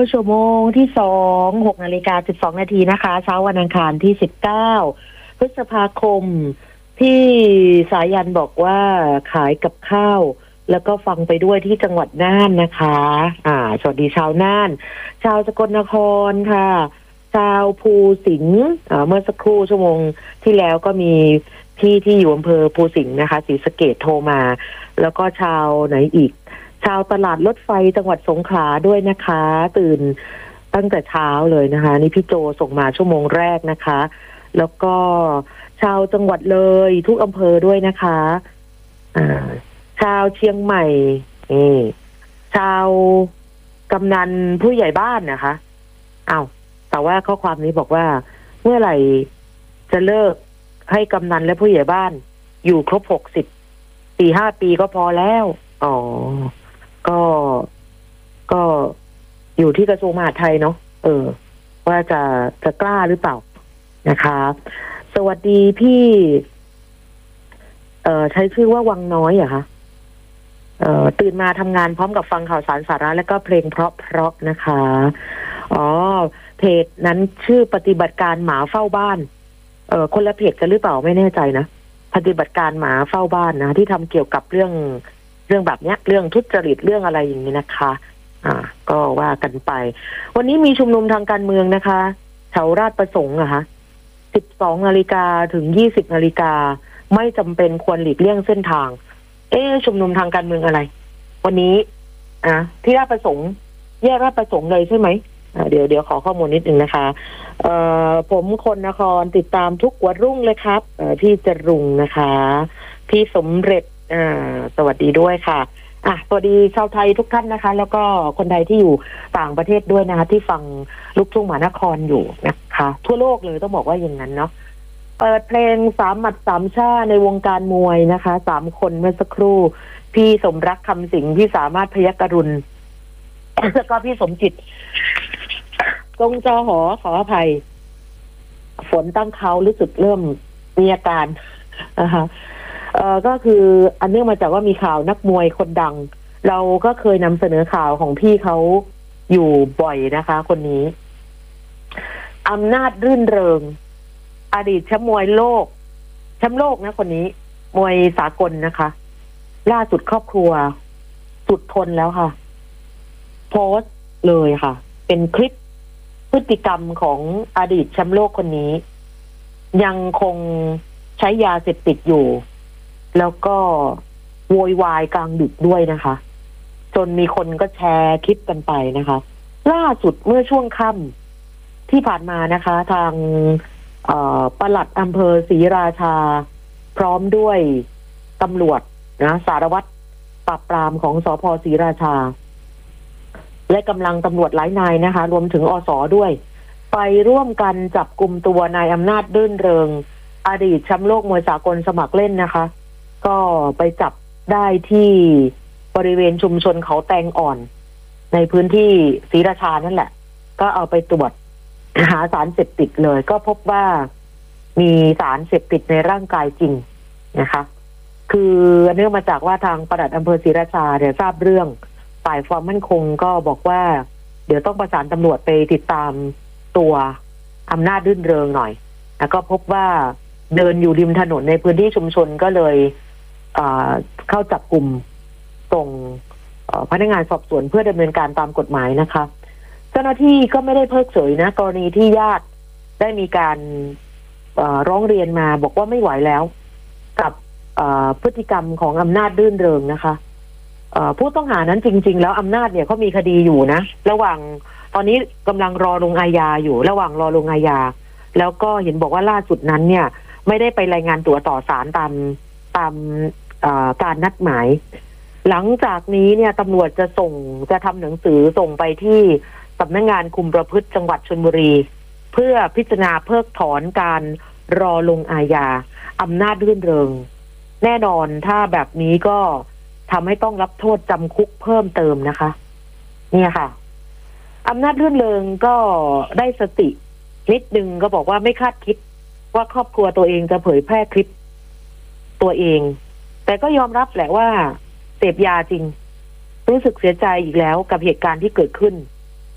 ชั่วโมงที่6:12 น.12 นาทีนะคะเช้าวันอังคารที่19 พฤษภาคมที่สายันบอกว่าขายกับข้าวแล้วก็ฟังไปด้วยที่จังหวัดน่านนะคะสวัสดีชาวน่านชาวสกลนครค่ะชาวภูสิงห์เมื่อสักครู่ชั่วโมงที่แล้วก็มีที่อยู่อำเภอภูสิงห์นะคะศรีสะเกษโทรมาแล้วก็ชาวไหนอีกชาวตลาดรถไฟจังหวัดสงขลาด้วยนะคะตื่นตั้งแต่เช้าเลยนะคะนี่พี่โจส่งมาชั่วโมงแรกนะคะแล้วก็ชาวจังหวัดเลยทุกอำเภอด้วยนะคะชาวเชียงใหม่ชาวกำนันผู้ใหญ่บ้านนะคะแต่ว่าข้อความนี้บอกว่าเมื่อไหร่จะเลิกให้กำนันและผู้ใหญ่บ้านอยู่ครบ60-5 ปีก็พอแล้วก็อยู่ที่กระทรวงมหาดไทยเนาะว่าจะกล้าหรือเปล่านะคะสวัสดีพี่ใช้ชื่อว่าวังน้อยเหรอคะตื่นมาทำงานพร้อมกับฟังข่าวสารสาระและก็เพลงเพราะนะคะเพจนั้นชื่อปฏิบัติการหมาเฝ้าบ้านคนละเพจกันหรือเปล่าไม่แน่ใจนะปฏิบัติการหมาเฝ้าบ้านนะที่ทำเกี่ยวกับเรื่องแบบเนี้ยเรื่องทุจริตเรื่องอะไรอย่างนี้นะคะก็ว่ากันไปวันนี้มีชุมนุมทางการเมืองนะคะแถวราชประสงค์นะคะ12 นาฬิกาถึง 20 นาฬิกาไม่จำเป็นควรหลีกเลี่ยงเส้นทางชุมนุมทางการเมืองอะไรวันนี้ที่ราชประสงค์แยกราชประสงค์เลยใช่ไหมเดี๋ยวขอข้อมูลนิดนึงนะคะผมคนนครติดตามทุกวันรุ่งเลยครับพี่จรุงนะคะพี่สมเร็จสวัสดีด้วยค่ะสวัสดีชาวไทยทุกท่านนะคะแล้วก็คนไทยที่อยู่ต่างประเทศด้วยนะคะที่ฟังลูกทุ่งมหานครอยู่นะคะทั่วโลกเลยต้องบอกว่าอย่างนั้นเนาะเปิดเพลง3 หมัด 3 ช่าในวงการมวยนะคะ3 คนเมื่อสักครู่พี่สมรักคำสิงห์พี่สามารถพยัคฆรุณ แล้วก็พี่สมจิตตรงจอหอขออภัยฝนตั้งเขารู้สึกเริ่มมีอาการนะคะก็คืออันเนื่องมาจากว่ามีข่าวนักมวยคนดังเราก็เคยนำเสนอข่าวของพี่เขาอยู่บ่อยนะคะคนนี้อำนาจรื่นเริงอดีตแชมป์มวยโลกแชมป์โลกนะคนนี้มวยสากลนะคะล่าสุดครอบครัวสุดทนแล้วค่ะโพสต์เลยค่ะเป็นคลิปพฤติกรรมของอดีตแชมป์โลกคนนี้ยังคงใช้ยาเสพติดอยู่แล้วก็โวยวายกลางดึกด้วยนะคะจนมีคนก็แชร์คลิปกันไปนะคะล่าสุดเมื่อช่วงค่ำที่ผ่านมานะคะทางปลัดอำเภอศรีราชาพร้อมด้วยตำรวจนะสารวัตรปราบปรามของสภ.ศรีราชาและกำลังตำรวจหลายนายนะคะรวมถึงอส.ด้วยไปร่วมกันจับกุมตัวนายอำนาจรื่นเริงอดีตแชมป์โลกมวยสากลสมัครเล่นนะคะก็ไปจับได้ที่บริเวณชุมชนเขาแตงอ่อนในพื้นที่ศรีราชานั่นแหละก็เอาไปตรวจหาสารเสพติดเลยก็พบว่ามีสารเสพติดในร่างกายจริงนะคะคือเนื่องมาจากว่าทางปลัดอำเภอศรีราชาเนี่ยทราบเรื่องฝ่ายความมั่นคงก็บอกว่าเดี๋ยวต้องประสานตำรวจไปติดตามตัวอำนาจรื่นเริงหน่อยแล้วก็พบว่าเดินอยู่ริมถนนในพื้นที่ชุมชนก็เลยเข้าจับกลุ่มส่งพนักงานสอบสวนเพื่อดำเนินการตามกฎหมายนะคะเจ้าหน้าที่ก็ไม่ได้เพิกเฉยนะกรณีที่ญาติได้มีการร้องเรียนมาบอกว่าไม่ไหวแล้วกับพฤติกรรมของอำนาจรื่นเริงนะคะผู้ต้องหานั้นจริงๆแล้วอำนาจเนี่ยเขามีคดีอยู่นะระหว่างตอนนี้กำลังรอลงอาญาอยู่ระหว่างรอลงอาญาแล้วก็เห็นบอกว่าล่าสุดนั้นเนี่ยไม่ได้ไปรายงานตัวต่อศาลตามการนัดหมายหลังจากนี้เนี่ยตำรวจจะทำหนังสือส่งไปที่สำนักงานคุมประพฤติจังหวัดชลบุรีเพื่อพิจารณาเพิกถอนการรอลงอาญาอำนาจรื่นเริงแน่นอนถ้าแบบนี้ก็ทำให้ต้องรับโทษจำคุกเพิ่มเติมนะคะเนี่ยค่ะอำนาจรื่นเริงก็ได้สตินิดนึงก็บอกว่าไม่คาดคิดว่าครอบครัวตัวเองจะเผยแพร่คลิปตัวเองแต่ก็ยอมรับแหละว่าเสพยาจริงรู้สึกเสียใจอีกแล้วกับเหตุการณ์ที่เกิดขึ้น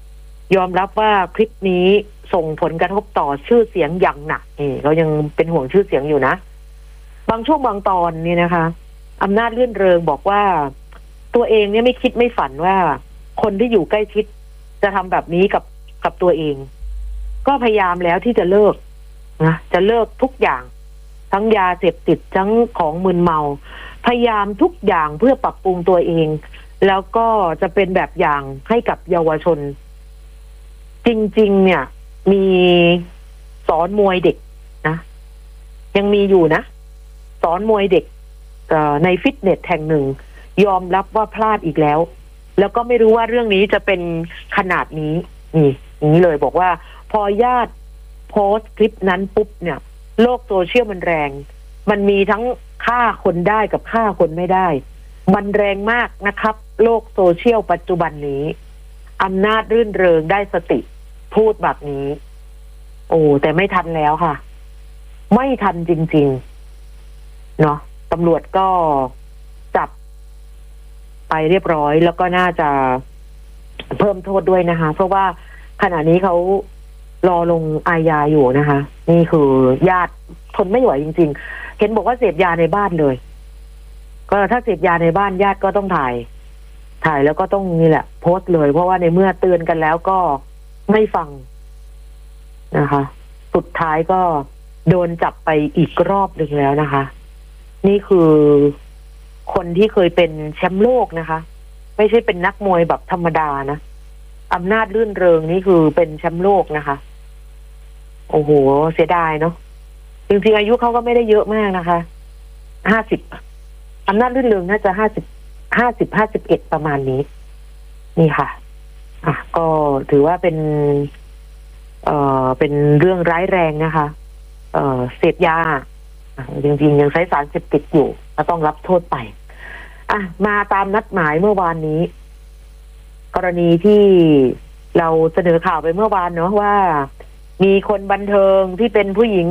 ยอมรับว่าคลิปนี้ส่งผลกระทบต่อชื่อเสียงอย่างหนักนี่เรายังเป็นห่วงชื่อเสียงอยู่นะบางช่วงบางตอนนี่นะคะอำนาจลื่นเริงบอกว่าตัวเองเนี่ยไม่คิดไม่ฝันว่าคนที่อยู่ใกล้ชิดจะทำแบบนี้กับตัวเอง ก็พยายามแล้วที่จะเลิกนะจะเลิกทุกอย่างทั้งยาเสพติดทั้งของมึนเมาพยายามทุกอย่างเพื่อปรับปรุงตัวเอง แล้วก็จะเป็นแบบอย่างให้กับเยาวชนจริงๆเนี่ยมีสอนมวยเด็กนะยังมีอยู่นะสอนมวยเด็กในฟิตเนสแห่งหนึ่งยอมรับว่าพลาดอีกแล้วแล้วก็ไม่รู้ว่าเรื่องนี้จะเป็นขนาดนี้นี่อย่างนี้เลยบอกว่าพอญาติโพสต์คลิปนั้นปุ๊บเนี่ยโลกโซเชียลมันแรงมันมีทั้งฆ่าคนได้กับฆ่าคนไม่ได้มันแรงมากนะครับโลกโซเชียลปัจจุบันนี้อำนาจรื่นเริงได้สติพูดแบบนี้โอ้แต่ไม่ทันแล้วค่ะไม่ทันจริงๆเนาะตำรวจก็จับไปเรียบร้อยแล้วก็น่าจะเพิ่มโทษด้วยนะคะเพราะว่าขณะนี้เขารอลงอาญาอยู่นะคะนี่คือญาติทนไม่ไหวจริงๆเห็นบอกว่าเสพยาในบ้านเลยก็ถ้าเสพยาในบ้านญาติก็ต้องถ่ายแล้วก็ต้องนี่แหละโพสต์เลยเพราะว่าในเมื่อเตือนกันแล้วก็ไม่ฟังนะคะสุดท้ายก็โดนจับไปอีกรอบหนึ่งแล้วนะคะนี่คือคนที่เคยเป็นแชมป์โลกนะคะไม่ใช่เป็นนักมวยแบบธรรมดานะอำนาจลื่นเริงนี่คือเป็นแชมป์โลกนะคะโอ้โหเสียดายเนาะจริงๆอายุเขาก็ไม่ได้เยอะมากนะคะ50อำนาจลื่นเริงน่าจะ51ประมาณนี้นี่ค่ะก็ถือว่าเป็นเรื่องร้ายแรงนะคะเสพยาจริงๆยังใช้สารเสพติดอยู่ก็ต้องรับโทษไปมาตามนัดหมายเมื่อวานนี้กรณีที่เราเสนอข่าวไปเมื่อวานเนาะว่ามีคนบันเทิงที่เป็นผู้หญิง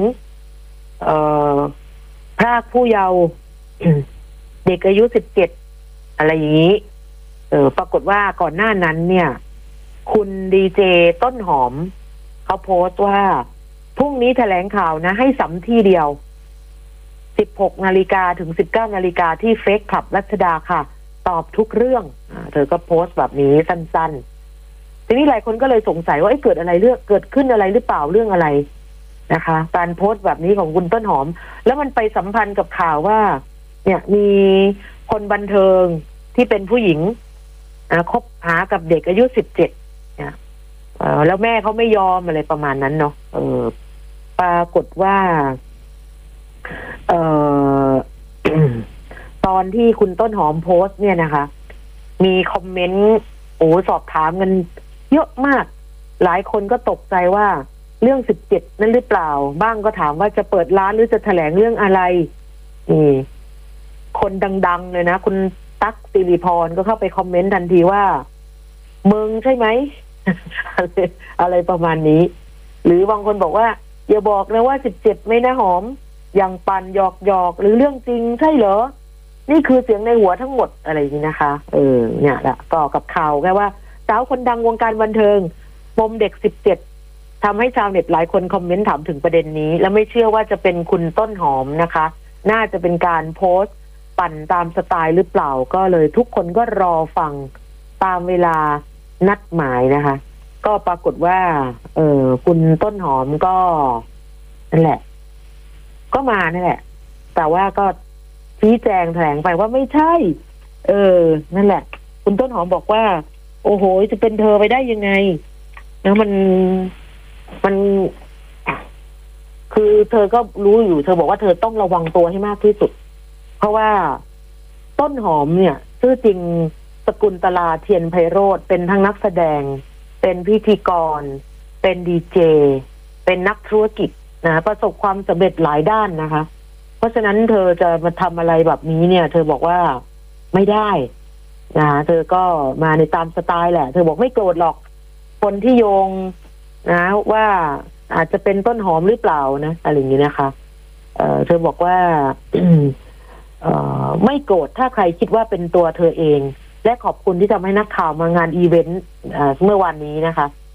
พรากผู้เยาว์ เด็กอายุ17อะไรอย่างนี้ปรากฏว่าก่อนหน้านั้นเนี่ยคุณดีเจต้นหอมเขาโพสต์ว่าพรุ่งนี้แถลงข่าวนะให้สัมที่เดียว16 นาฬิกาถึง 19 นาฬิกาที่เฟซคลับรัชดาค่ะตอบทุกเรื่องเธอก็โพสต์แบบนี้สั้นๆทีนี้หลายคนก็เลยสงสัยว่าเกิดขึ้นอะไรหรือเปล่าเรื่องอะไรนะคะการโพสต์แบบนี้ของคุณต้นหอมแล้วมันไปสัมพันธ์กับข่าวว่าเนี่ยมีคนบันเทิงที่เป็นผู้หญิงคบหากับเด็กอายุ17เนี่ยแล้วแม่เขาไม่ยอมอะไรประมาณนั้นเนาะปรากฏว่าตอนที่คุณต้นหอมโพสต์เนี่ยนะคะมีคอมเมนต์สอบถามกันเยอะมากหลายคนก็ตกใจว่าเรื่อง17นั่นหรือเปล่าบ้างก็ถามว่าจะเปิดร้านหรือจะแถลงเรื่องอะไรคนดังๆเลยนะคุณตั๊กสิริพรก็เข้าไปคอมเมนต์ทันทีว่ามึงใช่ไหม อะไรประมาณนี้หรือบางคนบอกว่าอย่าบอกนะว่า17ไม่นะหอมอย่างปั่นหยอกหรือเรื่องจริงใช่เหรอนี่คือเสียงในหัวทั้งหมดอะไรอย่างนี้นะคะเนี่ยแหละก็กับข่าวแค่ว่าสาวคนดังวงการบันเทิงปมเด็ก17ทำให้ชาวเน็ตหลายคนคอมเมนต์ถามถึงประเด็นนี้และไม่เชื่อว่าจะเป็นคุณต้นหอมนะคะน่าจะเป็นการโพสต์ปั่นตามสไตล์หรือเปล่าก็เลยทุกคนก็รอฟังตามเวลานัดหมายนะคะก็ปรากฏว่าคุณต้นหอมก็นั่นแหละก็มานั่นแหละแต่ว่าก็ชี้แจงแถลงไปว่าไม่ใช่นั่นแหละคุณต้นหอมบอกว่าโอ้โหจะเป็นเธอไปได้ยังไงนะมันคือเธอก็รู้อยู่เธอบอกว่าเธอต้องระวังตัวให้มากที่สุดเพราะว่าต้นหอมเนี่ยชื่อจริงสกุลตลาเทียนไพโรจน์เป็นทั้งนักแสดงเป็นพิธีกรเป็นดีเจเป็นนักธุรกิจนะประสบความสำเร็จหลายด้านนะคะเพราะฉะนั้นเธอจะมาทำอะไรแบบนี้เนี่ยเธอบอกว่าไม่ได้นะเธอก็มาในตามสไตล์แหละเธอบอกไม่โกรธหรอกคนที่โยงนะว่าอาจจะเป็นต้นหอมหรือเปล่านะอะไรอย่างนี้นะคะเธอบอกว่าไม่โกรธถ้าใครคิดว่าเป็นตัวเธอเองและขอบคุณที่ทำให้นักข่าวมางานอีเวนต์เมื่อวานนี้นะคะ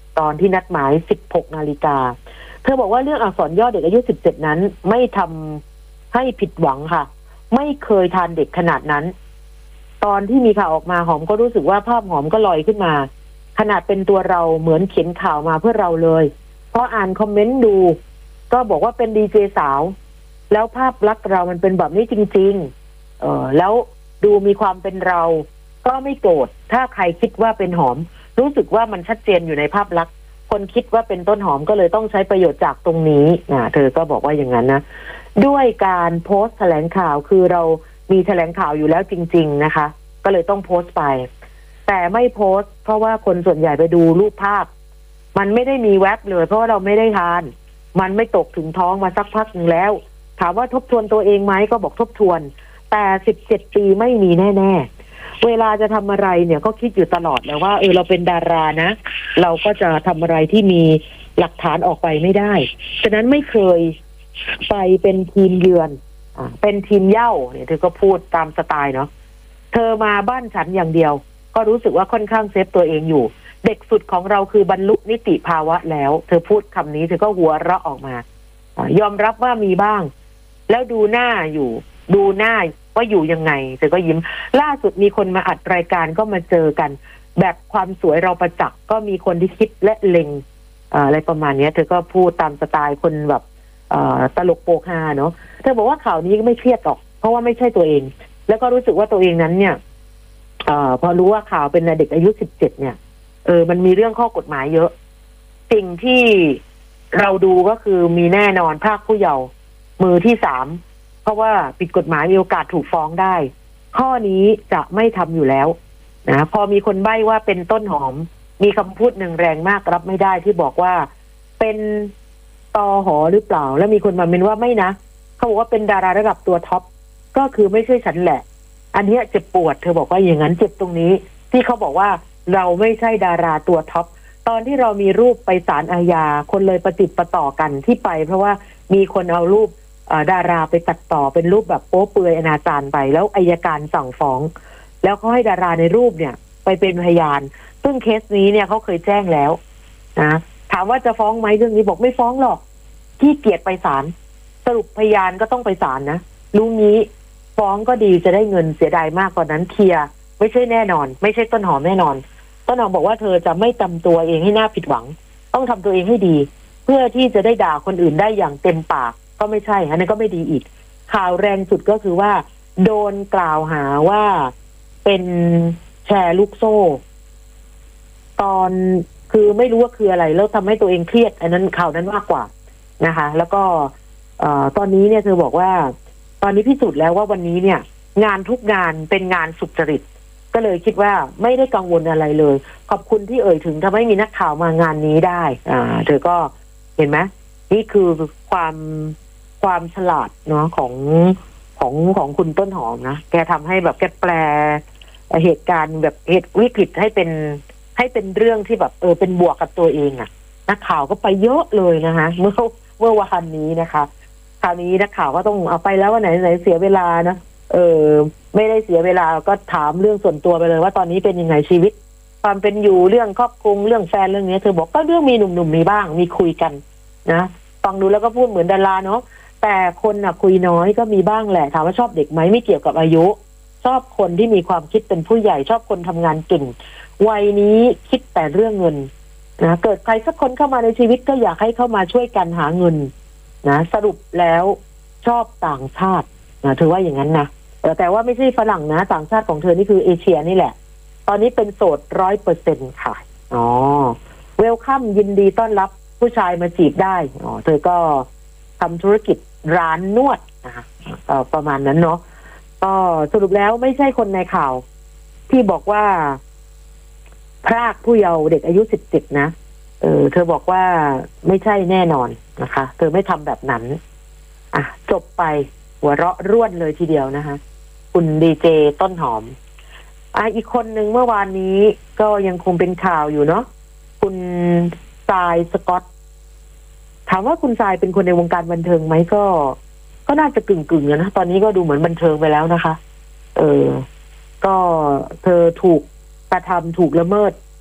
ตอนที่นัดหมาย 16 นาฬิกาเธอบอกว่าเรื่องอักษรย่อเด็กอายุ 17 นั้นไม่ทำให้ผิดหวังค่ะไม่เคยทานเด็กขนาดนั้นตอนที่มีข่าวออกมาหอมก็รู้สึกว่าภาพหอมก็ลอยขึ้นมาขนาดเป็นตัวเราเหมือนเขียนข่าวมาเพื่อเราเลยเพราะอ่านคอมเมนต์ดูก็บอกว่าเป็นดีเจสาวแล้วภาพลักษณ์เรามันเป็นแบบนี้จริงๆแล้วดูมีความเป็นเราก็ไม่โกรธถ้าใครคิดว่าเป็นหอมรู้สึกว่ามันชัดเจนอยู่ในภาพลักษณ์คนคิดว่าเป็นต้นหอมก็เลยต้องใช้ประโยชน์จากตรงนี้เธอก็บอกว่าอย่างนั้นนะด้วยการโพสต์แถลงข่าวคือเรามีแถลงข่าวอยู่แล้วจริงๆนะคะก็เลยต้องโพสต์ไปแต่ไม่โพสต์เพราะว่าคนส่วนใหญ่ไปดูรูปภาพมันไม่ได้มีแว็บเลยเพราะว่าเราไม่ได้ทานมันไม่ตกถึงท้องมาสักพักนึงแล้วถามว่าทบทวนตัวเองไหมก็บอกทบทวนแต่17 ปีไม่มีแน่ๆเวลาจะทำอะไรเนี่ยก็คิดอยู่ตลอดแล้วว่าเราเป็นดารานะเราก็จะทำอะไรที่มีหลักฐานออกไปไม่ได้ฉะนั้นไม่เคยไปเป็นทีมเยือนเป็นทีมเหย้าเนี่ยเธอก็พูดตามสไตล์เนาะเธอมาบ้านฉันอย่างเดียวก็รู้สึกว่าค่อนข้างเซฟตัวเองอยู่เด็กสุดของเราคือบรรลุนิติภาวะแล้วเธอพูดคำนี้เธอก็หัวเราะออกมายอมรับว่ามีบ้างแล้วดูหน้าว่าอยู่ยังไงเธอก็ยิ้มล่าสุดมีคนมาอัดรายการก็มาเจอกันแบบความสวยเราประจักษ์ก็มีคนที่คิดและเล็งอะไรประมาณนี้เธอก็พูดตามสไตล์คนแบบตลกโปกฮาเนาะเธอบอกว่าข่าวนี้ก็ไม่เครียดหรอกเพราะว่าไม่ใช่ตัวเองแล้วก็รู้สึกว่าตัวเองนั้นเนี่ยพอรู้ว่าข่าวเป็นเด็กอายุ17เนี่ยมันมีเรื่องข้อกฎหมายเยอะสิ่งที่เราดูก็คือมีแน่นอนภาคผู้เยาว์มือที่3เพราะว่าผิดกฎหมายมีโอกาสถูกฟ้องได้ข้อนี้จะไม่ทำอยู่แล้วนะพอมีคนใบ้ว่าเป็นต้นหอมมีคำพูดหนึ่งแรงมากรับไม่ได้ที่บอกว่าเป็นตอหอหรือเปล่าแล้วมีคนมาเมนว่าไม่นะเขาบอกว่าเป็นดาราระดับตัวท็อปก็คือไม่ใช่ฉันแหละอันนี้เจ็บปวดเธอบอกว่าอย่างนั้นเจ็บตรงนี้ที่เขาบอกว่าเราไม่ใช่ดาราตัวท็อปตอนที่เรามีรูปไปศาลอาญาคนเลยประติดประต่อกันที่ไปเพราะว่ามีคนเอารูปดาราไปตัดต่อเป็นรูปแบบโป๊เปลือยอนาจารไปแล้วอัยการสั่งฟ้องแล้วเขาให้ดาราในรูปเนี่ยไปเป็นพยานซึ่งเคสนี้เนี่ยเขาเคยแจ้งแล้วนะถามว่าจะฟ้องไหมเรื่องนี้บอกไม่ฟ้องหรอกขี้เกียจไปศาลสรุปพยานก็ต้องไปศาลนะรู้งี้ฟ้องก็ดีจะได้เงินเสียดายมากกว่านั้นเคลียร์ไม่ใช่แน่นอนไม่ใช่ต้นหอมแน่นอนต้นหอมบอกว่าเธอจะไม่ทำตัวเองให้น่าผิดหวังต้องทำตัวเองให้ดีเพื่อที่จะได้ด่าคนอื่นได้อย่างเต็มปากก็ไม่ใช่อันนั้นก็ไม่ดีอีกข่าวแรงสุดก็คือว่าโดนกล่าวหาว่าเป็นแชร์ลูกโซ่ตอนคือไม่รู้ว่าคืออะไรแล้วทำให้ตัวเองเครียดอันนั้นข่าวนั้นมากกว่านะคะแล้วก็ตอนนี้เนี่ยเธอบอกว่าตอนนี้พิสูจน์แล้วว่าวันนี้เนี่ยงานทุกงานเป็นงานสุจริตก็เลยคิดว่าไม่ได้กังวลอะไรเลยขอบคุณที่เอ่ยถึงทำให้มีนักข่าวมางานนี้ได้เธอก็เห็นไหมนี่คือความฉลาดเนาะของคุณต้นหอมนะแกทำให้แบบแกแปลเหตุการณ์แบบเหตุวิกฤตให้เป็นเรื่องที่แบบเป็นบวกกับตัวเองอะนักข่าวก็ไปเยอะเลยนะคะเมื่อวันนี้นะคะคราวนี้นักข่าวก็ต้องเอาไปแล้วว่าไหนเสียเวลานะไม่ได้เสียเวลาก็ถามเรื่องส่วนตัวไปเลยว่าตอนนี้เป็นยังไงชีวิตความเป็นอยู่เรื่องครอบครัวเรื่องแฟนเรื่องนี้เธอบอกก็เรื่องมีหนุ่มๆมีบ้างมีคุยกันนะฟังดูแล้วก็พูดเหมือนดาราเนาะแต่คนน่ะคุยน้อยก็มีบ้างแหละถามว่าชอบเด็กไหมไม่เกี่ยวกับอายุชอบคนที่มีความคิดเป็นผู้ใหญ่ชอบคนทำงานเก่งวัยนี้คิดแต่เรื่องเงินนะเกิดใครสักคนเข้ามาในชีวิตก็อยากให้เข้ามาช่วยกันหาเงินนะสรุปแล้วชอบต่างชาตินะถือว่าอย่างนั้นนะแต่ว่าไม่ใช่ฝรั่งนะต่างชาติของเธอนี่คือเอเชียนี่แหละตอนนี้เป็นโสด100%ค่ะเวลคัมยินดีต้อนรับผู้ชายมาจีบได้เธอก็ทำธุรกิจร้านนวดนะคะประมาณนั้นเนาะก็สรุปแล้วไม่ใช่คนในข่าวที่บอกว่าพรากผู้เยาว์เด็กอายุ17นะเธอบอกว่าไม่ใช่แน่นอนนะคะเธอไม่ทำแบบนั้นจบไปหัวเราะร่วนเลยทีเดียวนะคะคุณดีเจต้นหอมอีกคนหนึ่งเมื่อวานนี้ก็ยังคงเป็นข่าวอยู่เนาะคุณทรายสกอตถามว่าคุณทรายเป็นคนในวงการบันเทิงไหมก็น่าจะกึ่งนะตอนนี้ก็ดูเหมือนบันเทิงไปแล้วนะคะก็เธอถูกกระทำถูกละเมิด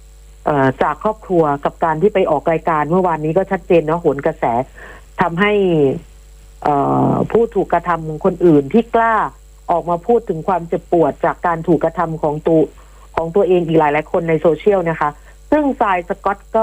จากครอบครัวกับการที่ไปออกรายการเมื่อวานนี้ก็ชัดเจนเนาะโหนกระแสทำให้ผู้ถูกกระทำคนอื่นที่กล้าออกมาพูดถึงความเจ็บปวดจากการถูกกระทำของตัวเองอีกหลายคนในโซเชียลนะคะซึ่งทรายสก็อตก็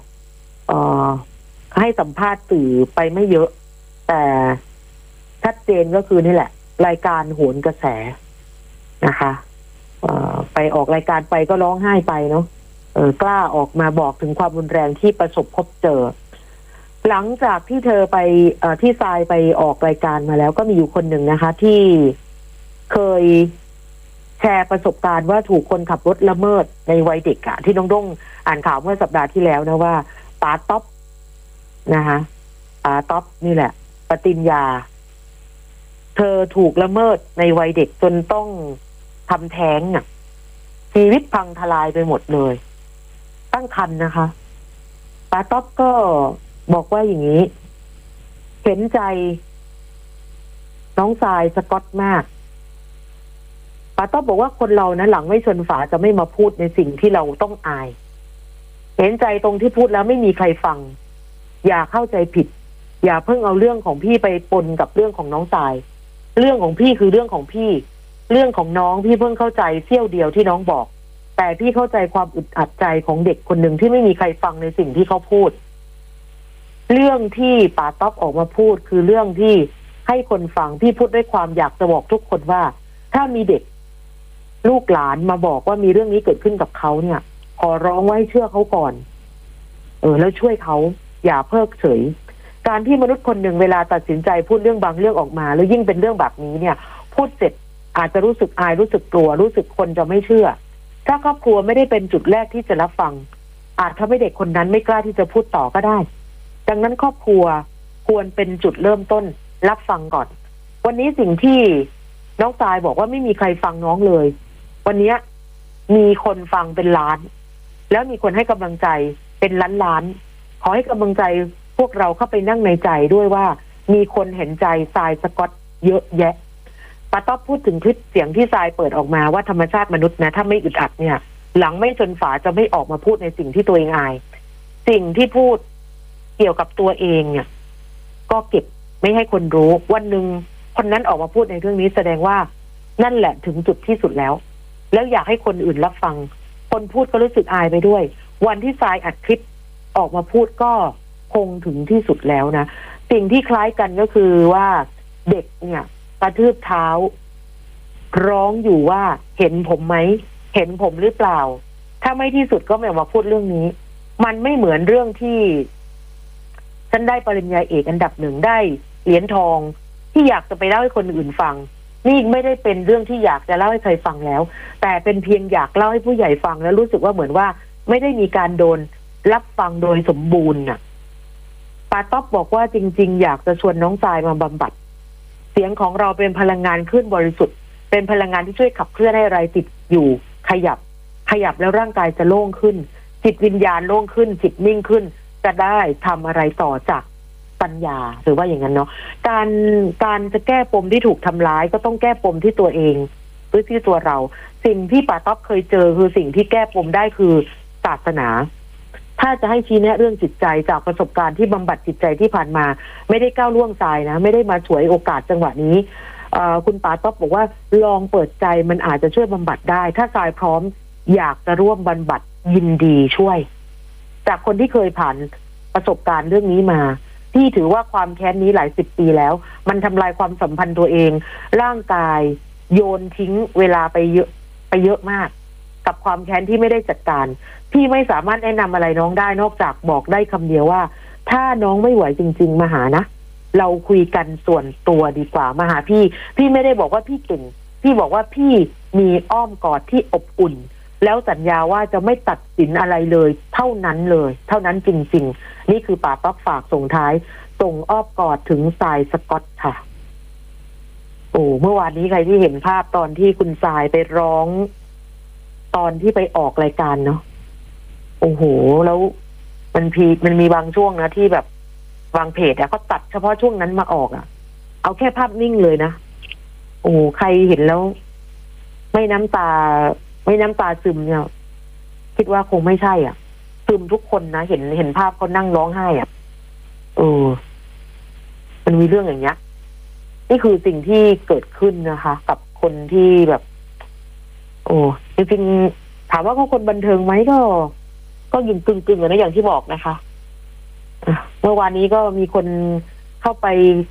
ให้สัมภาษณ์สื่อไปไม่เยอะแต่ชัดเจนก็คือนี่แหละรายการโหนกระแสนะคะไปออกรายการไปก็ร้องไห้ไปเนาะกล้าออกมาบอกถึงความรุนแรงที่ประสบพบเจอหลังจากที่เธอไปที่ทรายไปออกรายการมาแล้วก็มีอยู่คนหนึ่งนะคะที่เคยแชร์ประสบการณ์ว่าถูกคนขับรถละเมิดในวัยเด็กอะที่น้องด้งอ่านข่าวเมื่อสัปดาห์ที่แล้วนะว่าป๋าต๊อปนะคะป๋าต๊อปนี่แหละปติญญาเธอถูกละเมิดในวัยเด็กจนต้องทำแท้งน่ะชีวิตพังทลายไปหมดเลยตั้งครรภ์นะคะป๋าต๊อปก็บอกว่าอย่างนี้เห็นใจน้องทรายสก็อตมากป๋าต๊อปบอกว่าคนเรานะหลังไม่ชนฝาจะไม่มาพูดในสิ่งที่เราต้องอายเห็นใจตรงที่พูดแล้วไม่มีใครฟังอย่าเข้าใจผิดอย่าเพิ่งเอาเรื่องของพี่ไปปนกับเรื่องของน้องทรายเรื่องของพี่คือเรื่องของพี่เรื่องของน้องพี่เพิ่งเข้าใจเสี้ยวเดียวที่น้องบอกแต่พี่เข้าใจความอึดอัดใจของเด็กคนหนึ่งที่ไม่มีใครฟังในสิ่งที่เขาพูดเรื่องที่ป๋าต๊อปออกมาพูดคือเรื่องที่ให้คนฟังพี่พูดด้วยความอยากจะบอกทุกคนว่าถ้ามีเด็กลูกหลานมาบอกว่ามีเรื่องนี้เกิดขึ้นกับเขาเนี่ยขอร้องว่าให้เชื่อเขาก่อนแล้วช่วยเขาอย่าเพิกเฉยการที่มนุษย์คนหนึ่งเวลาตัดสินใจพูดเรื่องบางเรื่องออกมาแล้วยิ่งเป็นเรื่องแบบนี้เนี่ยพูดเสร็จอาจจะรู้สึกอายรู้สึกกลัวรู้สึกคนจะไม่เชื่อถ้าครอบครัวไม่ได้เป็นจุดแรกที่จะรับฟังอาจทำให้เด็กคนนั้นไม่กล้าที่จะพูดต่อก็ได้ดังนั้นครอบครัวควรเป็นจุดเริ่มต้นรับฟังก่อนวันนี้สิ่งที่น้องทรายบอกว่าไม่มีใครฟังน้องเลยวันนี้มีคนฟังเป็นล้านแล้วมีคนให้กำลังใจเป็นล้านขอให้กำลังใจพวกเราเข้าไปนั่งในใจด้วยว่ามีคนเห็นใจทรายสก็อตเยอะแยะป๋าต๊อปพูดถึงคลิปเสียงที่ทรายเปิดออกมาว่าธรรมชาติมนุษย์นะถ้าไม่อึดอัดเนี่ยหลังไม่ชนฝาจะไม่ออกมาพูดในสิ่งที่ตัวเองอายสิ่งที่พูดเกี่ยวกับตัวเองเนี่ยก็เก็บไม่ให้คนรู้วันหนึ่งคนนั้นออกมาพูดในเรื่องนี้แสดงว่านั่นแหละถึงจุดที่สุดแล้วอยากให้คนอื่นรับฟังคนพูดก็รู้สึกอายไปด้วยวันที่ทรายอัดคลิปออกมาพูดก็คงถึงที่สุดแล้วนะสิ่งที่คล้ายกันก็คือว่าเด็กเนี่ยกระทืบเท้าร้องอยู่ว่าเห็นผมไหมเห็นผมหรือเปล่าถ้าไม่ที่สุดก็ไม่ออกมาพูดเรื่องนี้มันไม่เหมือนเรื่องที่ฉันได้ปริญญาเอกอันดับหนึ่งได้เหรียญทองที่อยากจะไปเล่าให้คนอื่นฟังนี่ไม่ได้เป็นเรื่องที่อยากจะเล่าให้ใครฟังแล้วแต่เป็นเพียงอยากเล่าให้ผู้ใหญ่ฟังแล้วรู้สึกว่าเหมือนว่าไม่ได้มีการโดนรับฟังโดยสมบูรณ์น่ะป๋าต๊อบบอกว่าจริงๆอยากจะชวนน้องทรายมาบำบัดเสียงของเราเป็นพลังงานคลื่นบริสุทธิ์เป็นพลังงานที่ช่วยขับเคลื่อนให้อะไรติดอยู่ขยับแล้วร่างกายจะโล่งขึ้นจิตวิญญาณโล่งขึ้นจิตนิ่งขึ้นจะได้ทำอะไรต่อจากปัญญาหรือว่าอย่างนั้นเนาะการจะแก้ปมที่ถูกทำร้ายก็ต้องแก้ปมที่ตัวเองหรือที่ตัวเราสิ่งที่ป๋าต๊อบเคยเจอคือสิ่งที่แก้ปมได้คือศาสนาถ้าจะให้ชี้แนะเรื่องจิตใจจากประสบการณ์ที่บำบัดจิตใจที่ผ่านมาไม่ได้ก้าวล่วงทรายนะไม่ได้มาฉวยโอกาสจังหวะนี้คุณป๋าต๊อบบอกว่าลองเปิดใจมันอาจจะช่วยบำบัดได้ถ้าทรายพร้อมอยากจะร่วมบำบัดยินดีช่วยจากคนที่เคยผ่านประสบการณ์เรื่องนี้มาที่ถือว่าความแค้นนี้หลายสิบปีแล้วมันทำลายความสัมพันธ์ตัวเองร่างกายโยนทิ้งเวลาไปเยอะมากกับความแค้นที่ไม่ได้จัดการพี่ไม่สามารถแนะนำอะไรน้องได้นอกจากบอกได้คำเดียวว่าถ้าน้องไม่ไหวจริงๆมาหานะเราคุยกันส่วนตัวดีกว่ามาหาพี่ไม่ได้บอกว่าพี่เก่งพี่บอกว่าพี่มีอ้อมกอดที่อบอุ่นแล้วสัญญาว่าจะไม่ตัดสินอะไรเลยเท่านั้นจริงๆนี่คือป๋าต๊อบฝากส่งท้ายส่งอ้อมกอดถึงทรายสก็อตค่ะโอ้เมื่อวานนี้ใครที่เห็นภาพตอนที่คุณทรายไปร้องตอนที่ไปออกรายการเนาะโอ้โหแล้วมันมีบางช่วงนะที่แบบบางเพจเขาตัดเฉพาะช่วงนั้นมาออกเอาแค่ภาพนิ่งเลยนะโอ้ใครเห็นแล้วไม่น้ำตาซึมเนี่ยคิดว่าคงไม่ใช่ซึมทุกคนนะเห็นภาพเขานั่งร้องไห้อ่ะมันมีเรื่องอย่างเงี้ยนี่คือสิ่งที่เกิดขึ้นนะคะ กับคนที่แบบ จริงๆถามว่าเขาคนบันเทิงไหมก็ยิงกึ่งๆนะอย่างที่บอกนะคะเมื่อวานนี้ก็มีคนเข้าไป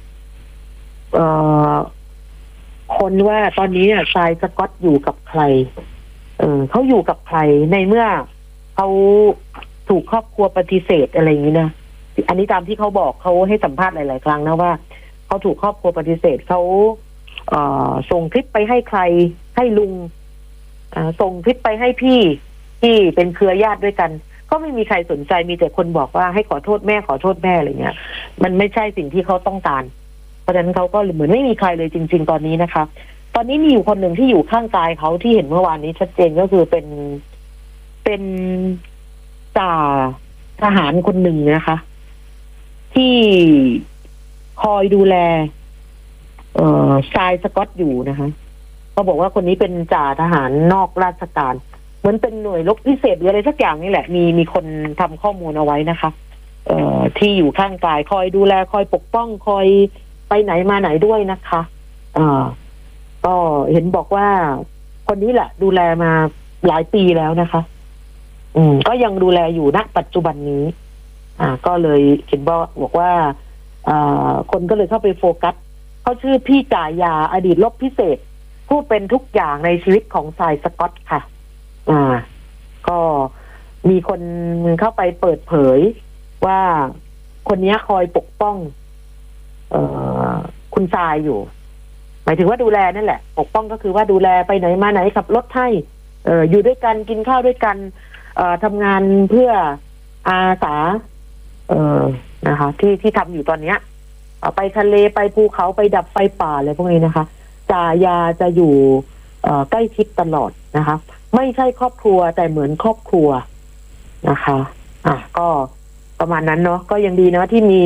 คนว่าตอนนี้เนี่ยทรายสก๊อตอยู่กับใครเขาอยู่กับใครในเมื่อเขาถูกครอบครัวปฏิเสธอะไรอย่างนี้นะอันนี้ตามที่เขาบอกเขาให้สัมภาษณ์หลายๆครั้งนะว่าเขาถูกครอบครัวปฏิเสธเขาส่งคลิปไปให้ใครให้ลุงส่งคลิปไปให้พี่ที่เป็นเครือญาติด้วยกันก็ไม่มีใครสนใจมีแต่คนบอกว่าให้ขอโทษแม่อะไรเงี้ยมันไม่ใช่สิ่งที่เขาต้องการเพราะฉะนั้นเขาก็เหมือนไม่มีใครเลยจริงๆตอนนี้นะคะตอนนี้มีอยู่คนหนึ่งที่อยู่ข้างกายเขาที่เห็นเมื่อวานนี้ชัดเจนก็คือเป็นจ่าทหารคนหนึ่งนะคะที่คอยดูแลทรายสก๊อตอยู่นะคะเขาบอกว่าคนนี้เป็นจ่าทหารนอกราชการเหมือนเป็นหน่วยรบพิเศษหรืออะไรสักอย่างนี่แหละมีคนทำข้อมูลเอาไว้นะคะที่อยู่ข้างกายคอยดูแลคอยปกป้องคอยไปไหนมาไหนด้วยนะคะก็เห็นบอกว่าคนนี้แหละดูแลมาหลายปีแล้วนะคะก็ยังดูแลอยู่ณปัจจุบันนี้ก็เลยเห็นบอกว่าคนก็เลยเข้าไปโฟกัสเขาชื่อพี่จ่ายาอดีตรบพิเศษผู้เป็นทุกอย่างในชีวิตของทรายสก๊อตค่ะก็มีคนเข้าไปเปิดเผยว่าคนนี้คอยปกป้องคุณทรายอยู่หมายถึงว่าดูแลนั่นแหละปกป้องก็คือว่าดูแลไปไหนมาไหนขับรถให้อยู่ด้วยกันกินข้าวด้วยกันทำงานเพื่ออาสานะคะที่ทำอยู่ตอนเนี้ยไปทะเลไปภูเขาไปดับไฟป่าอะไรพวกนี้นะคะจ่ายาจะอยู่ใกล้ชิดตลอดนะคะไม่ใช่ครอบครัวแต่เหมือนครอบครัวนะคะก็ประมาณนั้นเนาะก็ยังดีนะที่มี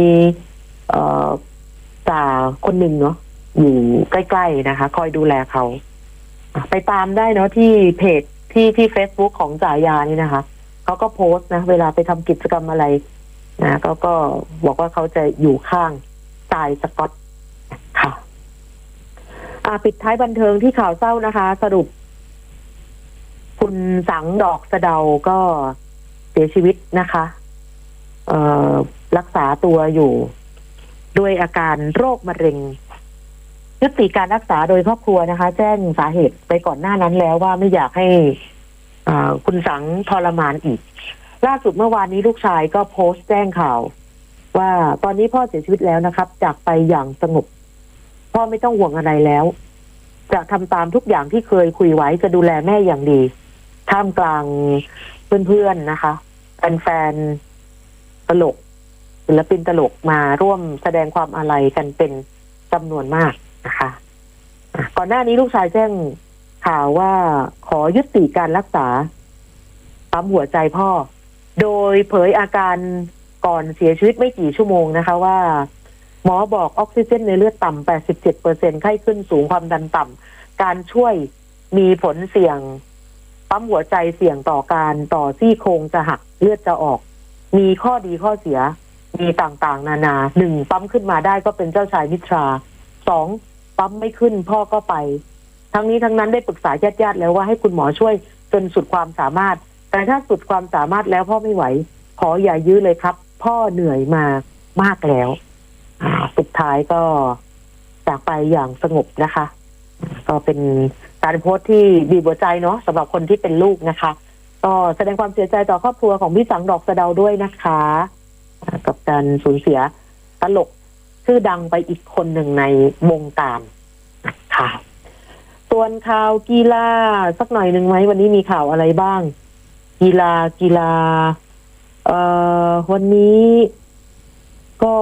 จ่าคนหนึ่งเนาะอยู่ใกล้ๆนะคะคอยดูแลเขาไปตามได้เนาะที่เพจที่ Facebook ของจ่ายานี่นะคะเขาก็โพสต์นะเวลาไปทำกิจกรรมอะไรนะก็บอกว่าเขาจะอยู่ข้างทรายสก๊อตค่ะปิดท้ายบันเทิงที่ข่าวเศร้านะคะสรุปคุณสังดอกสะเดาก็เสียชีวิตนะคะรักษาตัวอยู่ด้วยอาการโรคมะเร็งยุติการรักษาโดยครอบครัวนะคะแจ้งสาเหตุไปก่อนหน้านั้นแล้วว่าไม่อยากให้คุณสังทรมานอีกล่าสุดเมื่อวานนี้ลูกชายก็โพสต์แจ้งข่าวว่าตอนนี้พ่อเสียชีวิตแล้วนะครับจากไปอย่างสงบพ่อไม่ต้องห่วงอะไรแล้วจะทำตามทุกอย่างที่เคยคุยไว้จะดูแลแม่อย่างดีท่ามกลางเพื่อนๆนะคะแฟนๆตลกศิลปินตลกมาร่วมแสดงความอาลัยกันเป็นจำนวนมากนะคะก่อนหน้านี้ลูกชายแจ้งข่าวว่าขอยุติการรักษาปั๊มหัวใจพ่อโดยเผยอาการก่อนเสียชีวิตไม่กี่ชั่วโมงนะคะว่าหมอบอกออกซิเจนในเลือดต่ำ 87% ไข้ขึ้นสูงความดันต่ำการช่วยมีผลเสี่ยงปั๊มหัวใจเสี่ยงต่อซี่โครงจะหักเลือดจะออกมีข้อดีข้อเสียมีต่างๆนานา1ปั๊มขึ้นมาได้ก็เป็นเจ้าชายนิทรา2ปั๊มไม่ขึ้นพ่อก็ไปทั้งนี้ทั้งนั้นได้ปรึกษาญาติๆแล้วว่าให้คุณหมอช่วยจนสุดความสามารถแต่ถ้าสุดความสามารถแล้วพ่อไม่ไหวขออย่ายื้อเลยครับพ่อเหนื่อยมามากแล้วสุดท้ายก็จากไปอย่างสงบนะคะก็เป็นการโพสต์ที่บีบหัวใจเนาะสำหรับคนที่เป็นลูกนะคะก็แสดงความเสียใจต่อครอบครัวของพี่สังดอกสะเดาด้วยนะคะกับการสูญเสียตลกชื่อดังไปอีกคนหนึ่งในวงการค่ะส่วนข่าวกีฬาสักหน่อยหนึ่งไหมวันนี้มีข่าวอะไรบ้างกีฬาวันนี้ก็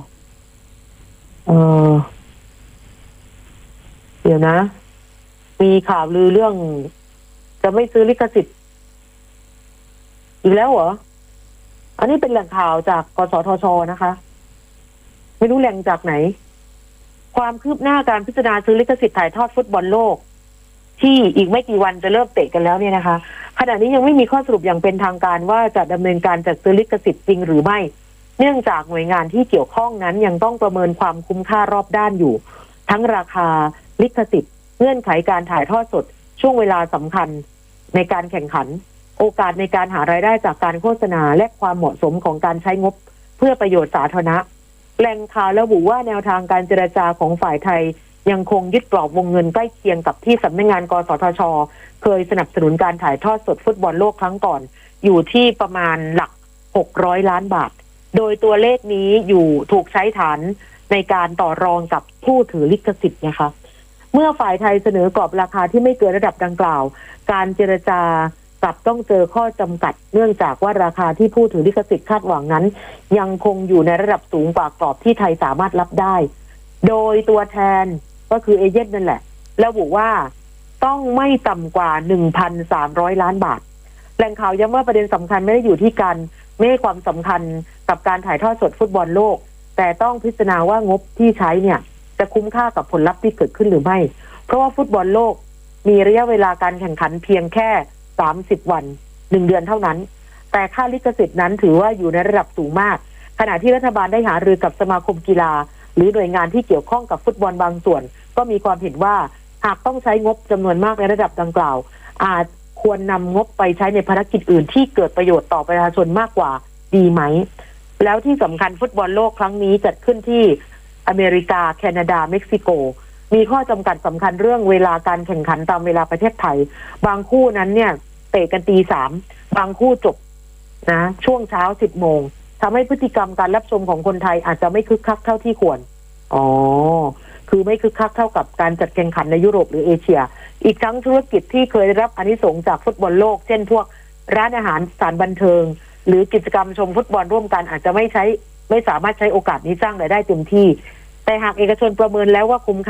เดี๋ยวนะมีข่าวลือเรื่องจะไม่ซื้อลิขสิทธิ์อีกแล้วเหรออันนี้เป็นแหล่งข่าวจากกสทช.นะคะไม่รู้แหล่งจากไหนความคืบหน้าการพิจารณาซื้อลิขสิทธิ์ถ่ายทอดฟุตบอลโลกที่อีกไม่กี่วันจะเริ่มเตะกันแล้วเนี่ยนะคะขขณะนี้ยังไม่มีข้อสรุปอย่างเป็นทางการว่าจะดำเนินการจัดซื้อลิขสิทธิ์จริงหรือไม่เนื่องจากหน่วยงานที่เกี่ยวข้องนั้นยังต้องประเมินความคุ้มค่ารอบด้านอยู่ทั้งราคาลิขสิทธิ์เงื่อนไขการถ่ายทอดสดช่วงเวลาสำคัญในการแข่งขันโอกาสในการหารายได้จากการโฆษณาและความเหมาะสมของการใช้งบเพื่อประโยชน์สาธารณะแหล่งข่าวระบุว่าแนวทางการเจรจาของฝ่ายไทยยังคงยึดกรอบวงเงินใกล้เคียงกับที่สำนักงานกสทช.เคยสนับสนุนการถ่ายทอดสดฟุตบอลโลกครั้งก่อนอยู่ที่ประมาณหลัก600 ล้านบาทโดยตัวเลขนี้อยู่ถูกใช้ฐานในการต่อรองกับผู้ถือลิขสิทธิ์นะคะเมื่อฝ่ายไทยเสนอกรอบราคาที่ไม่เกินระดับดังกล่าวการเจรจากลับต้องเจอข้อจำกัดเนื่องจากว่าราคาที่ผู้ถือลิขสิทธิ์คาดหวังนั้นยังคงอยู่ในระดับสูงกว่ากรอบที่ไทยสามารถรับได้โดยตัวแทนก็คือเอเจนต์นั่นแหละระบุว่าต้องไม่ต่ำกว่า 1,300 ล้านบาทแหล่งข่าวย้ำว่าประเด็นสำคัญไม่ได้อยู่ที่การไม่ให้ความสำคัญกับการถ่ายทอดสดฟุตบอลโลกแต่ต้องพิจารณาว่างบที่ใช้เนี่ยจะคุ้มค่ากับผลลัพธ์ที่เกิดขึ้นหรือไม่เพราะว่าฟุตบอลโลกมีระยะเวลาการแข่งขันเพียงแค่30 วัน1 เดือนเท่านั้นแต่ค่าลิขสิทธิ์นั้นถือว่าอยู่ในระดับสูงมากขณะที่รัฐบาลได้หารือกับสมาคมกีฬาหรือหน่วยงานที่เกี่ยวข้องกับฟุตบอลบางส่วนก็มีความเห็นว่าหากต้องใช้งบจำนวนมากในระดับดังกล่าวอาจควรนำงบไปใช้ในภารกิจอื่นที่เกิดประโยชน์ต่อประชาชนมากกว่าดีไหมแล้วที่สำคัญฟุตบอลโลกครั้งนี้จัดขึ้นที่อเมริกาแคนาดาเม็กซิโกมีข้อจำกัดสำคัญเรื่องเวลาการแข่งขันตามเวลาประเทศไทยบางคู่นั้นเนี่ยเตะกันตี 3บางคู่จบนะช่วงเช้า10 โมงทำให้พฤติกรรมการรับชมของคนไทยอาจจะไม่คึกคักเท่าที่ควรคือไม่คึกคักเท่ากับการจัดแข่งขันในยุโรปหรือเอเชียอีกทั้งธุรกิจที่เคยได้รับอานิสงส์จากฟุตบอลโลกเช่นพวกร้านอาหารสถานบันเทิงหรือกิจกรรมชมฟุตบอลร่วมกันอาจจะไม่สามารถใช้โอกาสนี้สร้างรายได้เต็มที่แต่หากเอกชนประเมินแล้วว่าคุ้มค่า